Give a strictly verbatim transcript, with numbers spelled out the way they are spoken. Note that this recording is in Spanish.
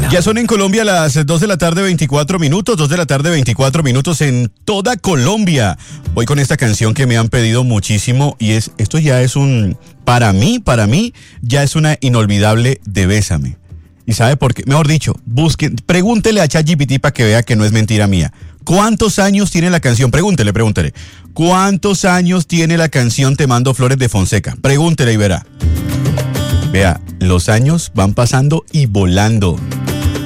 Latina. Ya son en Colombia las dos de la tarde, veinticuatro minutos, dos de la tarde, veinticuatro minutos en toda Colombia. Voy con esta canción que me han pedido muchísimo y es, esto ya es un, para mí, para mí, ya es una inolvidable de Bésame. ¿Y sabe por qué? Mejor dicho, busquen, pregúntele a ChatGPT para que vea que no es mentira mía. ¿Cuántos años tiene la canción? Pregúntele, pregúntele. ¿Cuántos años tiene la canción Te Mando Flores de Fonseca? Pregúntele y verá. Vea, los años van pasando y volando.